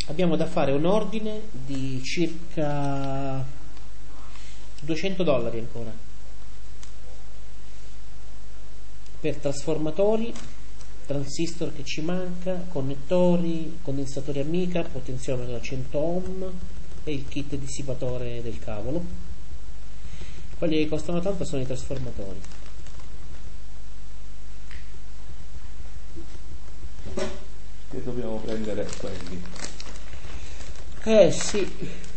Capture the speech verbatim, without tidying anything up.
abbiamo da fare un ordine di circa duecento dollari ancora per trasformatori, transistor che ci manca, connettori, condensatori Amica, potenziometro da cento ohm e il kit dissipatore del cavolo. Quelli che costano tanto sono i trasformatori. Che dobbiamo prendere quelli. Eh sì.